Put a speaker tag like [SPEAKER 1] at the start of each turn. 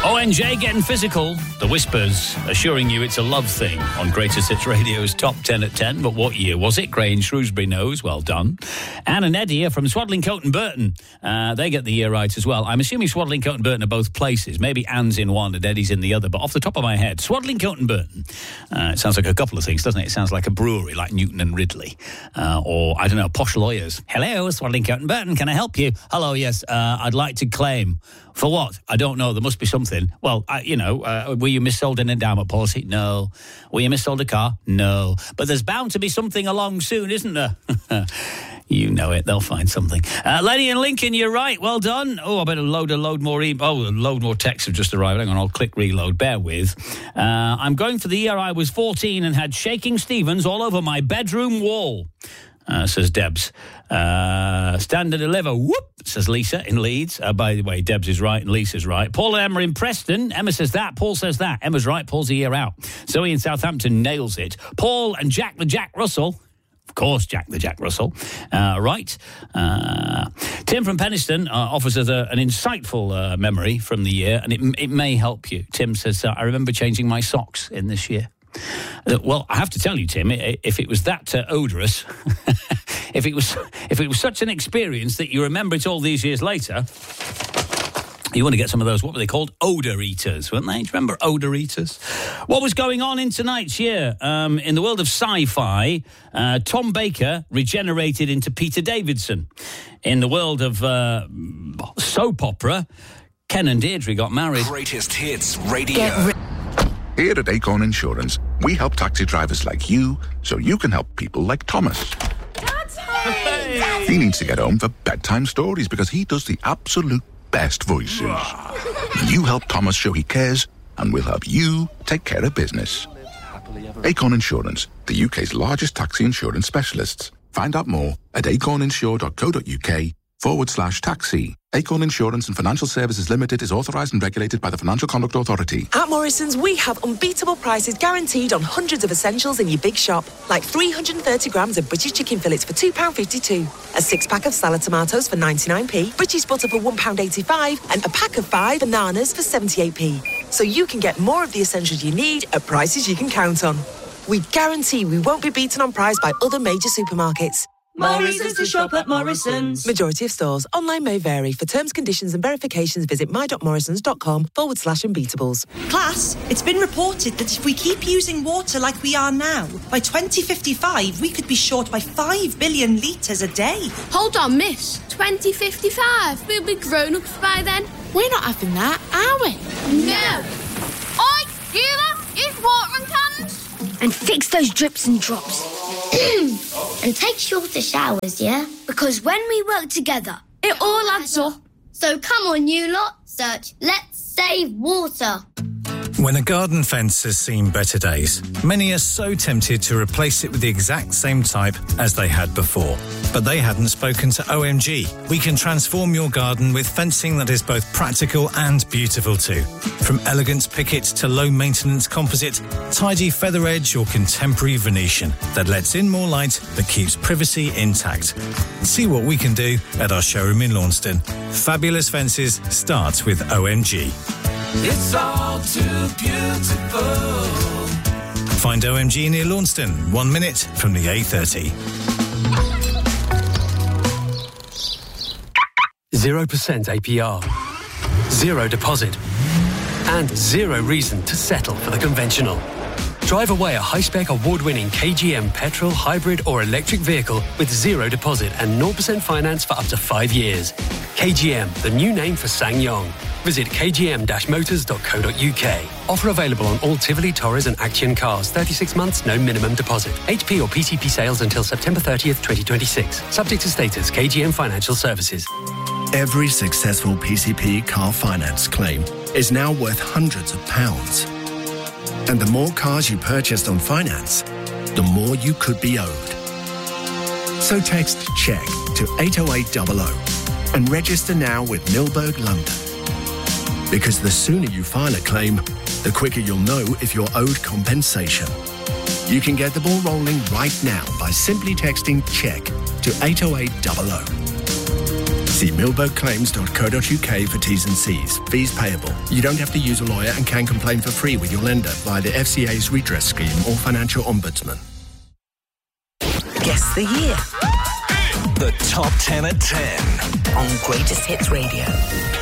[SPEAKER 1] ONJ getting physical. The Whispers assuring you it's a love thing on Greatest Hits Radio's Top 10 at 10. But what year was it? Gray and Shrewsbury knows. Well done. Anne and Eddie are from Swadlincote and Burton. They get the year right as well. I'm assuming Swadlincote and Burton are both places. Maybe Anne's in one and Eddie's in the other. But off the top of my head, Swadlincote and Burton. It sounds like a couple of things, doesn't it? It sounds like a brewery, like Newton and Ridley. Or, I don't know, posh lawyers. Hello, Swadlincote and Burton. Can I help you? Hello, yes. I'd like to claim. For what? I don't know. There must be something. Well, were you missold an endowment policy? No. Were you missold a car? No. But there's bound to be something along soon, isn't there? You know it. They'll find something. Lenny and Lincoln, you're right. Well done. Oh, I better load more load more texts have just arrived. Hang on, I'll click reload. Bear with. I'm going for the year I was 14 and had Shaking Stevens all over my bedroom wall. Says Debs. Stand and deliver. Whoop, says Lisa in Leeds. By the way, Debs is right and Lisa's right. Paul and Emma in Preston. Emma says that. Paul says that. Emma's right. Paul's a year out. Zoe in Southampton nails it. Paul and Jack the Jack Russell. Of course, Jack the Jack Russell. Right. Tim from Penistone offers us an insightful memory from the year, and it may help you. Tim says, I remember changing my socks in this year. Well, I have to tell you, Tim, if it was that odorous, if it was such an experience that you remember it all these years later, you want to get some of those, what were they called? Odour eaters, weren't they? Do you remember odour eaters? What was going on in tonight's year? In the world of sci-fi, Tom Baker regenerated into Peter Davidson. In the world of soap opera, Ken and Deirdre got married.
[SPEAKER 2] Greatest Hits Radio. Here at Acorn Insurance, we help taxi drivers like you so you can help people like Thomas.
[SPEAKER 3] Daddy!
[SPEAKER 2] He needs to get home for bedtime stories because he does the absolute best voices. You help Thomas show he cares, and we'll help you take care of business. Acorn Insurance, the UK's largest taxi insurance specialists. Find out more at acorninsure.co.uk/taxi. Acorn Insurance and Financial Services Limited is authorised and regulated by the Financial Conduct Authority.
[SPEAKER 4] At Morrison's, we have unbeatable prices guaranteed on hundreds of essentials in your big shop, like 330 grams of British chicken fillets for £2.52, a 6-pack of salad tomatoes for 99p, British butter for £1.85, and a pack of 5 bananas for 78p. So you can get more of the essentials you need at prices you can count on. We guarantee we won't be beaten on price by other major supermarkets.
[SPEAKER 3] Morrison's to shop at Morrison's.
[SPEAKER 4] Majority of stores. Online may vary. For terms, conditions and verifications, visit my.morrisons.com/unbeatables.
[SPEAKER 5] Class, it's been reported that if we keep using water like we are now, by 2055 we could be short by 5 billion litres a day.
[SPEAKER 6] Hold on, miss. 2055? We'll be grown-ups by then.
[SPEAKER 7] We're not having that, are we?
[SPEAKER 6] No. Oi, you lot, use watering cans.
[SPEAKER 8] And fix those drips and drops. And take shorter showers, yeah? Because when we work together,
[SPEAKER 6] it all adds up.
[SPEAKER 8] So come on, you lot, search Let's Save Water.
[SPEAKER 9] When a garden fence has seen better days, many are so tempted to replace it with the exact same type as they had before. But they hadn't spoken to OMG. We can transform your garden with fencing that is both practical and beautiful too. From elegant picket to low-maintenance composite, tidy feather edge or contemporary Venetian that lets in more light but keeps privacy intact. See what we can do at our showroom in Launceston. Fabulous fences start with OMG.
[SPEAKER 3] It's all too beautiful.
[SPEAKER 9] Find OMG near Launceston, 1 minute from the A30.
[SPEAKER 10] 0% APR, 0 deposit, and 0 reason to settle for the conventional. Drive away a high-spec award-winning KGM petrol, hybrid or electric vehicle with 0 deposit and 0% finance for up to 5 years. KGM, the new name for SsangYong. Visit kgm-motors.co.uk. Offer available on all Tivoli, Torres and Action cars. 36 months, no minimum deposit. HP or PCP sales until September 30th, 2026. Subject to status, KGM Financial Services.
[SPEAKER 11] Every successful PCP car finance claim is now worth hundreds of pounds. And the more cars you purchased on finance, the more you could be owed. So text CHECK to 80800 and register now with Milberg London. Because the sooner you file a claim, the quicker you'll know if you're owed compensation. You can get the ball rolling right now by simply texting CHECK to 80800. See milbergclaims.co.uk for T's and C's. Fees payable. You don't have to use a lawyer and can complain for free with your lender via the FCA's redress scheme or financial ombudsman.
[SPEAKER 12] Guess the year.
[SPEAKER 13] The Top 10 at 10.
[SPEAKER 12] On Greatest Hits Radio.